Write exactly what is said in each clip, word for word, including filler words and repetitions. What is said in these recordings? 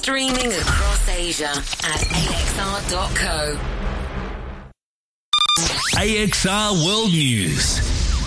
Streaming across Asia at A X R dot co. A X R World News.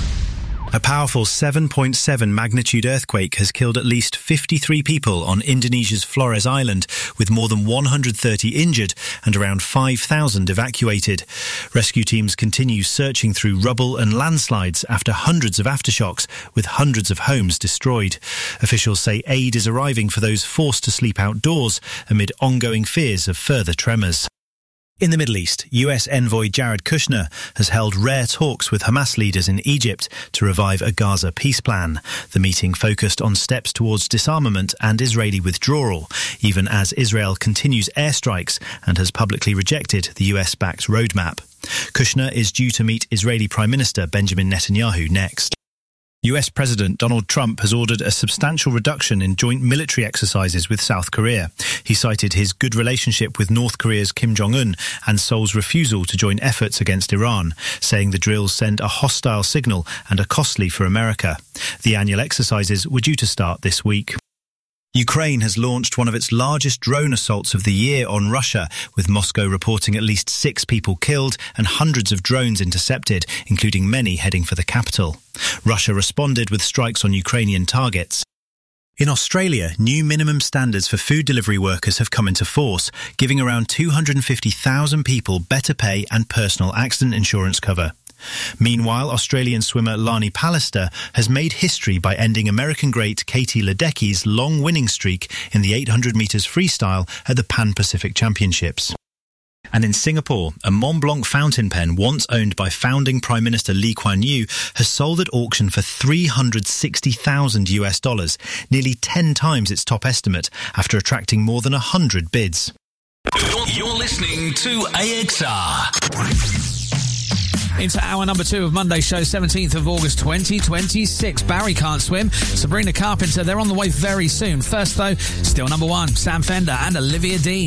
A powerful seven point seven magnitude earthquake has killed at least fifty-three people on Indonesia's Flores Island, with more than one hundred thirty injured and around five thousand evacuated. Rescue teams continue searching through rubble and landslides after hundreds of aftershocks, with hundreds of homes destroyed. Officials say aid is arriving for those forced to sleep outdoors amid ongoing fears of further tremors. In the Middle East, U S envoy Jared Kushner has held rare talks with Hamas leaders in Egypt to revive a Gaza peace plan. The meeting focused on steps towards disarmament and Israeli withdrawal, even as Israel continues airstrikes and has publicly rejected the U S-backed roadmap. Kushner is due to meet Israeli Prime Minister Benjamin Netanyahu next. U S President Donald Trump has ordered a substantial reduction in joint military exercises with South Korea. He cited his good relationship with North Korea's Kim Jong-un and Seoul's refusal to join efforts against Iran, saying the drills send a hostile signal and are costly for America. The annual exercises were due to start this week. Ukraine has launched one of its largest drone assaults of the year on Russia, with Moscow reporting at least six people killed and hundreds of drones intercepted, including many heading for the capital. Russia responded with strikes on Ukrainian targets. In Australia, new minimum standards for food delivery workers have come into force, giving around two hundred fifty thousand people better pay and personal accident insurance cover. Meanwhile, Australian swimmer Lani Pallister has made history by ending American great Katie Ledecky's long winning streak in the eight hundred metres freestyle at the Pan Pacific Championships. And in Singapore, a Mont Blanc fountain pen once owned by founding Prime Minister Lee Kuan Yew has sold at auction for three hundred sixty thousand US dollars, nearly ten times its top estimate, after attracting more than one hundred bids. You're, you're listening to A X R. Into hour number two of Monday's show, seventeenth of August twenty twenty-six. Barry Can't Swim, Sabrina Carpenter, they're on the way very soon. First though, still number one, Sam Fender and Olivia Dean.